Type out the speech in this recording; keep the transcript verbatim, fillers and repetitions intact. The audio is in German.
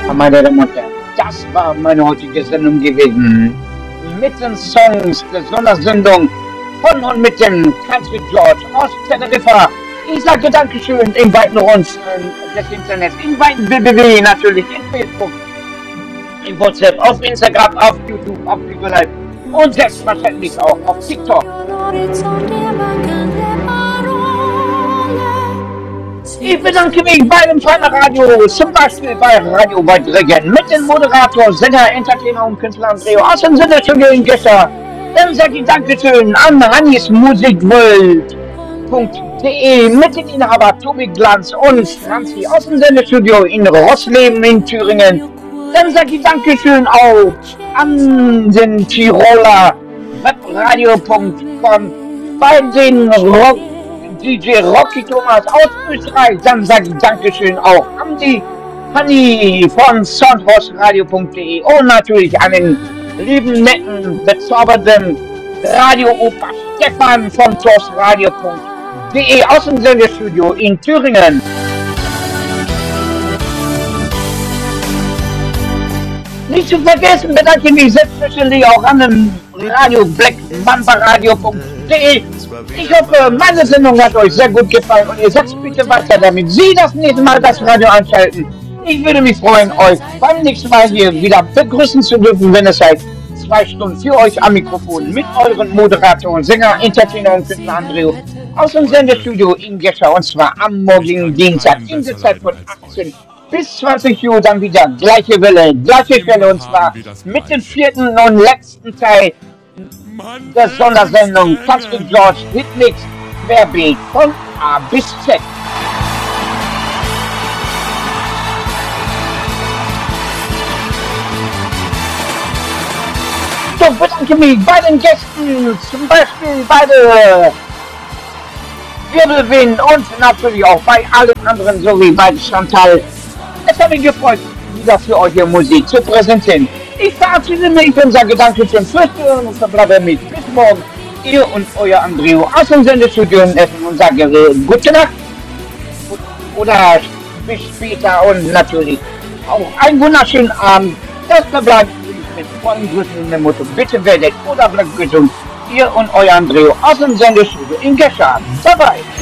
Meine Damen und Herren, das war meine heutige Sendung gewesen. Mit den Songs der Sondersendung von und mit dem Country George aus Teneriffa. Ich sage Dankeschön in weiten Runden des Internets, in weiten W W W natürlich, in Facebook, in WhatsApp, auf Instagram, auf YouTube, auf Google Live und selbstverständlich auch auf TikTok. Ich bedanke mich bei dem Feiner Radio, zum Beispiel bei Radio Weidregen, mit dem Moderator, Sänger, Entertainer und Künstler Andreo aus dem Sendestudio in Gescher. Dann sage ich Dankeschön an Hannis Musikworld punkt de mit dem Inhaber Tobi Glanz und Franzi aus dem Sendestudio in Rossleben in Thüringen. Dann sage ich Dankeschön auch an den Tiroler webradio punkt com bei den Rock D J Rocky Thomas aus Österreich. Dann sage ich Dankeschön auch an die Hanni von soundhorseradio punkt de und natürlich an den lieben, netten, bezaubernden Radio-Opa Stefan von sourceradio punkt de aus dem Sendestudio in Thüringen. Nicht zu vergessen bedanke ich mich selbstverständlich auch an den Radio Black Mamba radio punkt de. Ich hoffe, meine Sendung hat euch sehr gut gefallen und ihr setzt bitte weiter damit. Sie das nächste Mal das Radio einschalten. Ich würde mich freuen, euch beim nächsten Mal hier wieder begrüßen zu dürfen, wenn es seit zwei Stunden für euch am Mikrofon mit euren Moderatoren, Sänger, Entertainer und Künstler Andreo aus dem Sendestudio in Gescher, und zwar am morgigen Dienstag in der Zeit von achtzehn bis zwanzig Uhr dann wieder gleiche Welle, gleiche Stelle, und zwar mit dem vierten und letzten Teil der Sondersendung Country George Hitmix Querbeet von A bis Z. Ich bedanke mich bei den Gästen, zum Beispiel bei der Wirbelwind und natürlich auch bei allen anderen, sowie bei Chantal. Es hat mich gefreut, wieder für euch hier Musik zu präsentieren. Ich verabschiede mich und sage Dankeschön fürs Hören und verbleibe mit bis morgen. Ihr und euer Andreo aus dem Sendestudio in Essen und sage gute Nacht oder bis später und natürlich auch einen wunderschönen Abend. Das verbleibt mit vollen Grüßen in der Motto. Bitte werdet oder bleibt gesund. Ihr und euer Andreo aus dem Sendestudio in Gescher. Bye bye.